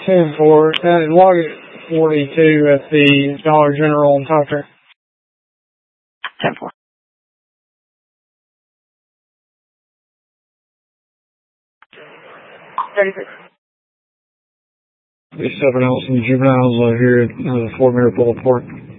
10-4, and log it 42 at the Dollar General and talk to her. 10-4. There's 7 else in juveniles here at the Fort Mirabel Park.